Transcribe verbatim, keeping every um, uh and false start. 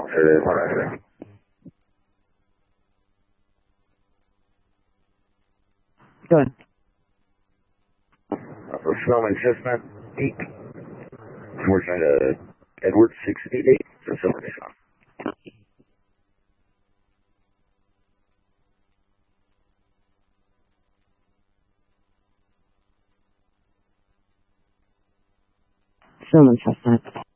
是多少是？ Good. Uh, for Snowman Chestnut eight. We're trying to Edward six eight eight. So silver days on. Snowman Chestnut.